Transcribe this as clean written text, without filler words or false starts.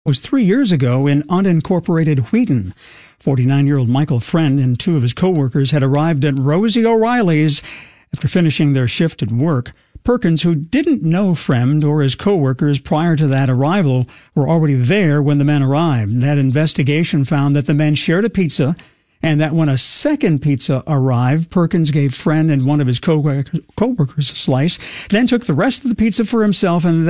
was 3 years ago in unincorporated Wheaton. 49-year-old Michael Friend and two of his co-workers had arrived at Rosie O'Reilly's after finishing their shift at work. Perkins, who didn't know Friend or his co-workers prior to that arrival, were already there when the men arrived. That investigation found that the men shared a pizza, and that when a second pizza arrived, Perkins gave Friend and one of his co-workers a slice, then took the rest of the pizza for himself, and